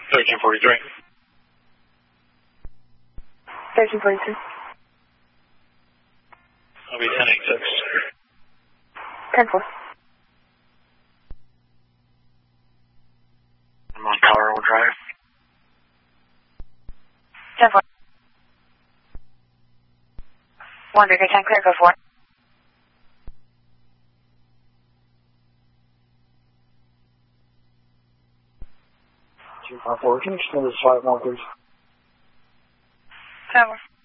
1343. 1343. I'll be 1086. 10-4. I'm on Colorado Drive. 10-4. 1 Bigger 10 clear, go 4. Can you extend this 5 more, please? 10-4.